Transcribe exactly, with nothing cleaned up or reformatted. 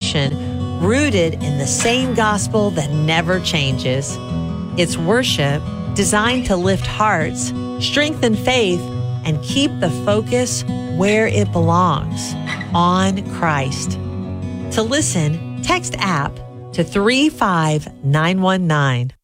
station rooted in the same gospel that never changes. It's worship designed to lift hearts, strengthen faith, and keep the focus where it belongs, on Christ. To listen, text app to three five nine one nine.